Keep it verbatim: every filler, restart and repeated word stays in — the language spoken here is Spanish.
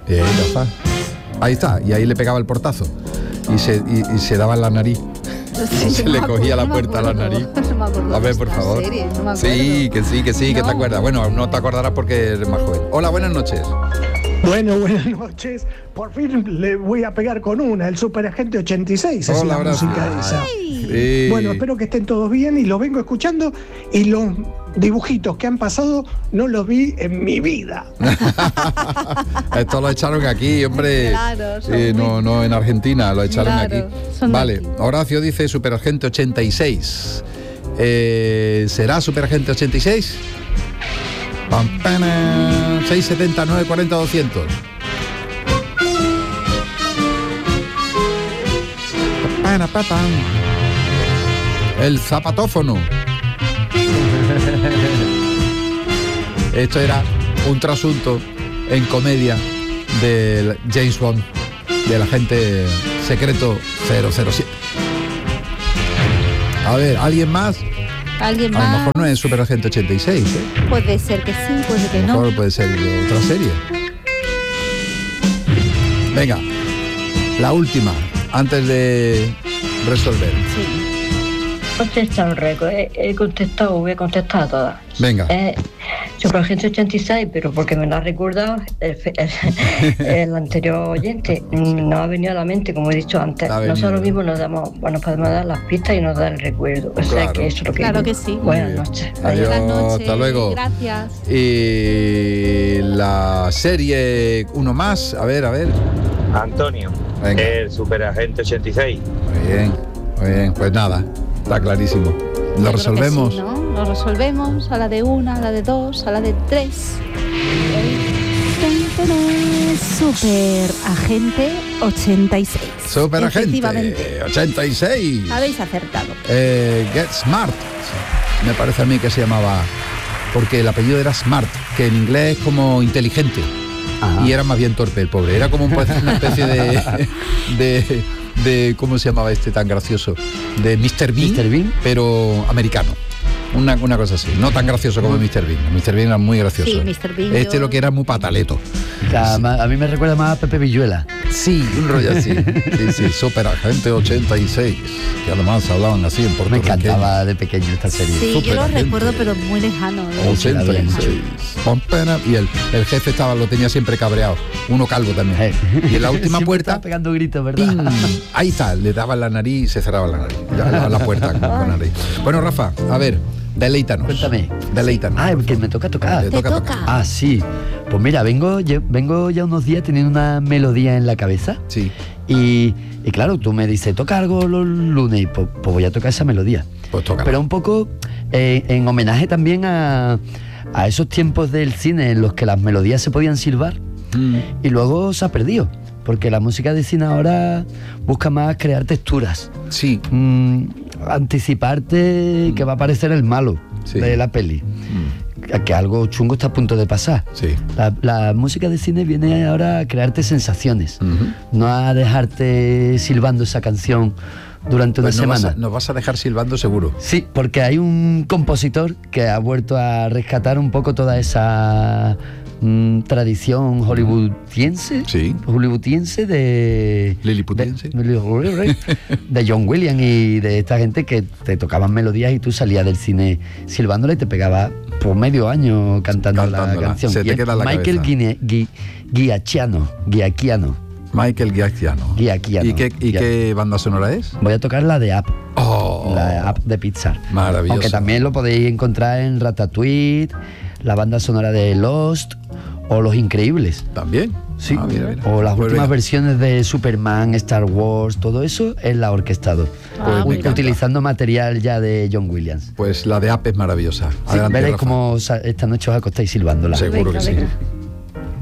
Bien, Rafa. Ahí está, y ahí le pegaba el portazo. Y se, y, y se daba en la nariz. Sí, se le cogía la puerta a la nariz. No a ver, por favor. Serie, no sí, que sí, que sí, no. que te acuerdas. Bueno, no te acordarás porque eres más joven. Hola, buenas noches. Bueno, buenas noches. Por fin le voy a pegar con una, el Superagente ochenta y seis. Es Hola, la música esa. Sí. Bueno, espero que estén todos bien y los vengo escuchando y los dibujitos que han pasado no los vi en mi vida. Esto lo echaron aquí, hombre. Claro, eh, no, muy... no en Argentina, lo echaron claro, aquí. Vale, aquí. Horacio dice Superagente ochenta y seis. Eh, ¿Será Superagente ochenta y seis? seis setenta, nueve cuarenta, doscientos. El zapatófono. Esto era un trasunto en comedia del James Bond, del agente secreto cero cero siete. A ver, ¿alguien más? ¿Alguien a más? lo mejor no es Superagente ochenta y seis, ¿eh? Puede ser que sí, puede que a lo no. mejor puede ser de otra serie. Venga, la última, antes de resolver. Sí. Contestado, Reco. He, he contestado, voy a contestar a todas. Venga. Eh, Superagente ochenta y seis, pero porque me lo ha recordado el, el, el anterior oyente, no ha venido a la mente, como he dicho antes. Nosotros mismos nos damos, bueno, podemos dar las pistas y nos da el recuerdo. O claro. sea que eso es lo que Claro digo. que sí. Buenas noches. Adiós, Buenas noches. hasta luego. Gracias. Y la serie, uno más, a ver, a ver. Antonio, venga. El Superagente ochenta y seis. Muy bien, muy bien, pues nada, está clarísimo. Lo Yo resolvemos. Sí, ¿no? Lo resolvemos a la de una, a la de dos, a la de tres. Superagente ochenta y seis. Superagente ochenta y seis. Habéis acertado. Eh, Get Smart, me parece a mí que se llamaba, porque el apellido era Smart, que en inglés es como inteligente. Ajá. Y era más bien torpe el pobre. Era como una especie de, de, de ¿cómo se llamaba este tan gracioso? De mister Bean, mister Bean, pero americano. Una, una cosa así, no tan gracioso como mister Bean. mister Bean era muy gracioso. Sí, mister Bean. Este yo... lo que era muy pataleto. O sea, sí. A mí me recuerda más a Pepe Villuela. Sí, un rollo así. Sí, sí, Superagente ochenta y seis. Que además hablaban así en portugués. Me encantaba de pequeño esta serie. Sí, yo lo recuerdo, pero muy lejano. ¿eh? ochenta y seis. Y el, el jefe estaba, lo tenía siempre cabreado. Uno calvo también. Hey. Y en la última puerta. Estaba pegando gritos, ¿verdad? ¡Ping! Ahí está, le daba la nariz y se cerraba la nariz. La, la puerta con la nariz. Bueno, Rafa, a ver. Deleítanos. Cuéntame. Deleítanos. Ah, que me toca tocar. Te Te toca, toca. tocar. Ah, sí. Pues mira, vengo, vengo ya unos días teniendo una melodía en la cabeza. Sí. Y, y claro, tú me dices, toca algo los lunes, y pues, pues voy a tocar esa melodía. Pues toca. Pero un poco eh, en homenaje también a, a esos tiempos del cine en los que las melodías se podían silbar mm. y luego se ha perdido. Porque la música de cine ahora busca más crear texturas. Sí. Mm, anticiparte mm. que va a aparecer el malo sí. de la peli. Mm. Que algo chungo está a punto de pasar. Sí. La, la música de cine viene ahora a crearte sensaciones, uh-huh. no a dejarte silbando esa canción durante pues una no semana. Vas a, nos vas a dejar silbando seguro. Sí, porque hay un compositor que ha vuelto a rescatar un poco toda esa mm, tradición hollywoodiense, sí. hollywoodiense de liliputiense, de, de John Williams y de esta gente que te tocaban melodías y tú salías del cine silbándola y te pegaba por medio año cantando Cantándola. la canción. Se te queda la Michael Guine, Gui, Giacchiano, Giacchiano. Michael Giacchiano. Giacchiano. ¿Y, qué, y Giacchiano. qué banda sonora es? Voy a tocar la de Up. Oh, la Up de Pixar. Maravilloso. Aunque también lo podéis encontrar en Ratatouille, la banda sonora de Lost o Los Increíbles. ¿También? Sí. Ah, mira, mira. O las pues últimas venga. versiones de Superman, Star Wars, todo eso es la orquestado. Ah, pues utilizando material ya de John Williams. Pues la de Up es maravillosa. Sí, Adelante, veréis Rafa. cómo esta noche os acostáis silbándola. Seguro venga, que venga. sí.